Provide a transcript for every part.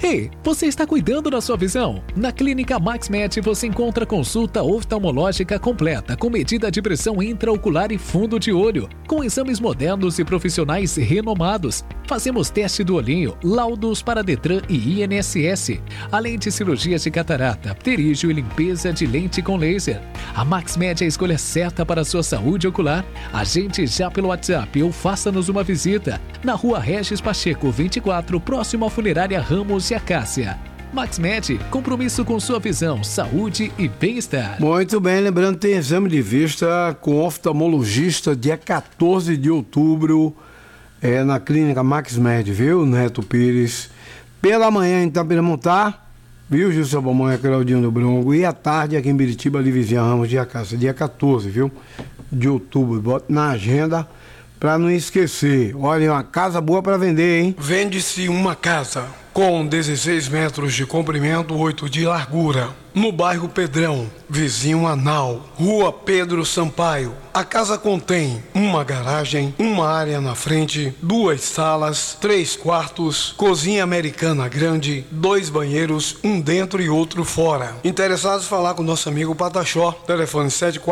Ei, você está cuidando da sua visão? Na Clínica MaxMed você encontra consulta oftalmológica completa com medida de pressão intraocular e fundo de olho, com exames modernos e profissionais renomados. Fazemos teste do olhinho, laudos para Detran e INSS, além de cirurgias de catarata, pterígio e limpeza de lente com laser. A MaxMed é a escolha certa para a sua saúde ocular. Agende já pelo WhatsApp ou faça-nos uma visita na Rua Regis Pacheco 24, próximo à Funerária Ramos e Acácia. MaxMed, compromisso com sua visão, saúde e bem-estar. Muito bem, lembrando, tem exame de vista com oftalmologista dia 14 de outubro, na Clínica MaxMed, viu, Neto Pires? Pela manhã em Itapiramontá, viu, Gilson Balmonha, Claudinho do Bronco, e à tarde aqui em Biritiba, ali vizinha Ramos de Acácia, dia 14, viu, de outubro. Bota na agenda pra não esquecer. Olha, uma casa boa pra vender, hein? Vende-se uma casa com 16 metros de comprimento, 8 de largura, no bairro Pedrão, vizinho Anal, Rua Pedro Sampaio. A casa contém uma garagem, uma área na frente, 2 salas, 3 quartos, cozinha americana grande, 2 banheiros, um dentro e outro fora. Interessados, falar com o nosso amigo Pataxó, telefone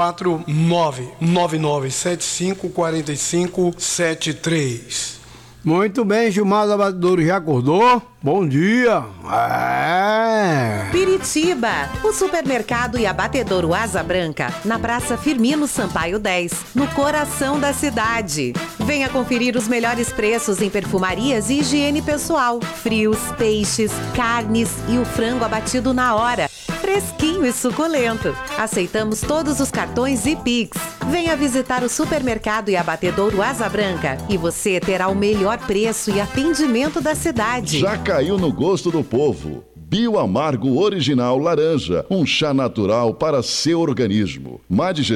749-9975-4573. Muito bem, Gilmar do Abatedouro já acordou? Bom dia! Biritiba, o supermercado e abatedouro Asa Branca, na Praça Firmino Sampaio 10, no coração da cidade. Venha conferir os melhores preços em perfumarias e higiene pessoal, frios, peixes, carnes e o frango abatido na hora. Fresquinho e suculento. Aceitamos todos os cartões e Pix. Venha visitar o supermercado e abatedouro Asa Branca e você terá o melhor preço e atendimento da cidade. Já caiu no gosto do povo. Bioamargo Original Laranja, um chá natural para seu organismo.